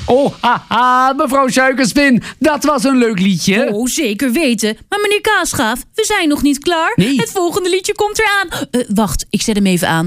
Oh, haha, mevrouw Suikerspin, dat was een leuk liedje. Oh, zeker weten. Maar meneer Kaasgaaf, we zijn nog niet klaar. Nee. Het volgende liedje komt eraan. Wacht, ik zet hem even aan.